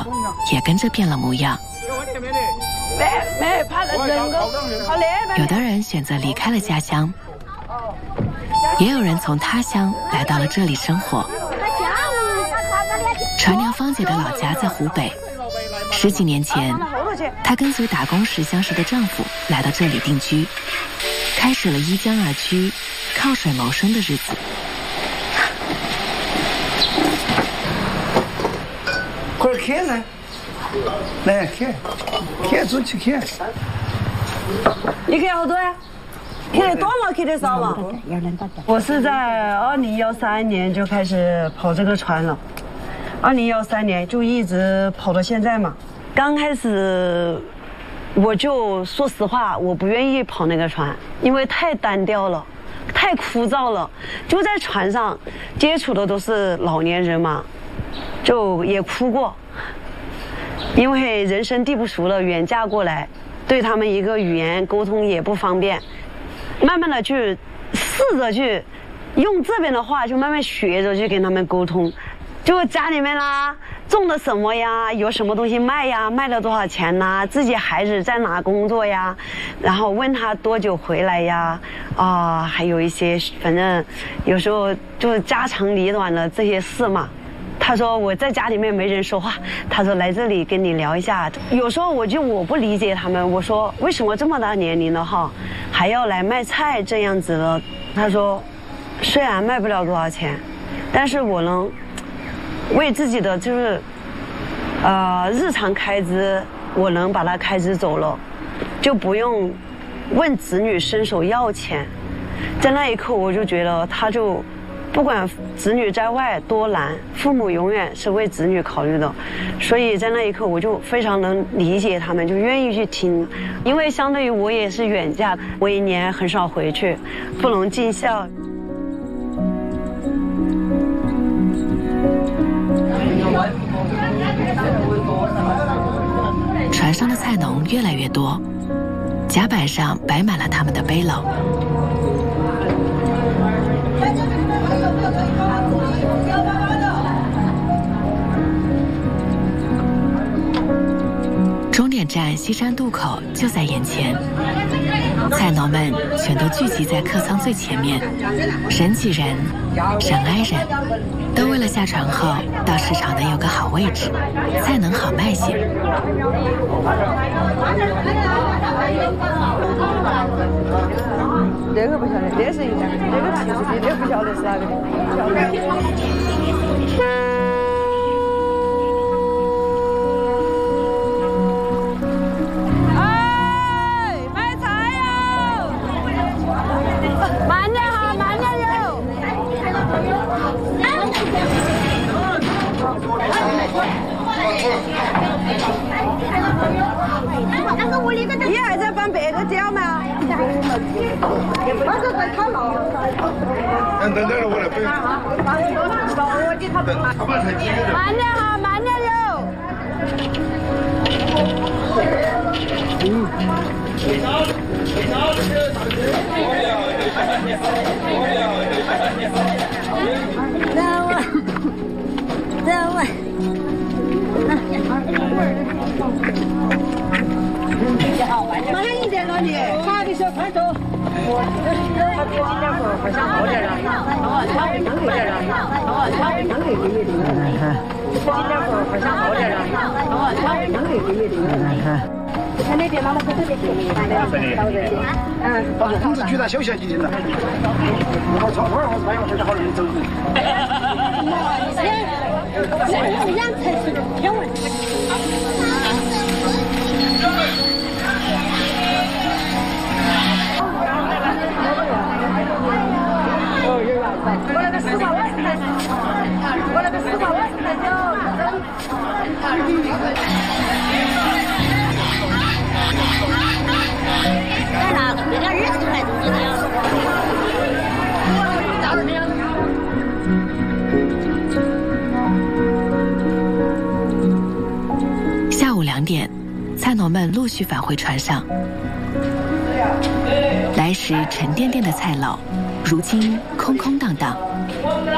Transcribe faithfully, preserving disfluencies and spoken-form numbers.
也跟着变了模样。有的人选择离开了家乡，也有人从他乡来到了这里生活。船娘芳姐的老家在湖北，十几年前，她跟随打工时相识的丈夫来到这里定居，开始了依江而居、靠水谋生的日子。 快看来，来看，看出去看。 你看好多呀？看得多了，看得少了。我是在二零幺三年就开始跑这个船了，二零幺三年就一直跑到现在嘛。刚开始我就说实话，我不愿意跑那个船，因为太单调了，太枯燥了。就在船上接触的都是老年人嘛，就也哭过，因为人生地不熟了，远嫁过来，对他们一个语言沟通也不方便。慢慢的去试着去用这边的话，就慢慢学着去跟他们沟通。就家里面啦，种了什么呀？有什么东西卖呀？卖了多少钱呐？自己孩子在哪工作呀？然后问他多久回来呀？啊、呃，还有一些，反正有时候就是家长里短的这些事嘛。他说我在家里面没人说话，他说来这里跟你聊一下。有时候我就我不理解他们，我说为什么这么大年龄了哈，还要来卖菜这样子的？他说，虽然卖不了多少钱，但是我能为自己的就是呃日常开支，我能把它开支走了，就不用问子女伸手要钱。在那一刻我就觉得他就。不管子女在外多难，父母永远是为子女考虑的，所以在那一刻我就非常能理解他们，就愿意去听。因为相对于我也是远嫁，我一年很少回去，不能尽孝。 船上的菜农越来越多，甲板上摆满了他们的背篓。终点站西山渡口就在眼前，菜农们全都聚集在客舱最前面，人挤人，人挨人，都为了下船后到市场能有个好位置，菜能好卖些。 这个不晓得，这是一家，这个其实比这个不晓得是哪个的。哎，卖菜哟！慢点哈，慢点哟！你还在帮别个教吗？我是在烤肉。 等等等，我来背。 慢点哈，慢点哟。嗯。让我，让我。慢一点了你，差点小快走。我他给我今天不好像好点了，我稍微能给点了，我稍微能给给一点。今天不好像好点了，我稍微能给给一点。看那边妈妈在这边给你，嗯，把裤子举到小小一点了。我长腿，我穿我现在好容易走路。这样才是天文。我那个四百五十块钱，我那个四百五十块钱。在哪？那点日子还多着呢。 下午两点，菜农们陆续返回船上。来时沉甸甸的菜篓，如今空空荡荡。